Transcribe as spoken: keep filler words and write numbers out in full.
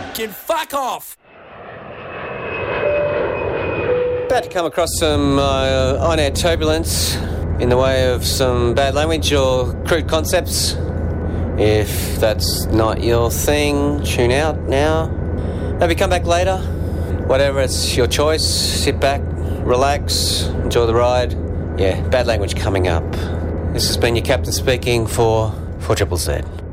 Can fuck off! About to come across some uh, on-air turbulence in the way of some bad language or crude concepts. If that's not your thing, tune out now. Maybe come back later. Whatever, it's your choice. Sit back, relax, enjoy the ride. Yeah, bad language coming up. This has been your captain speaking for four triple Z.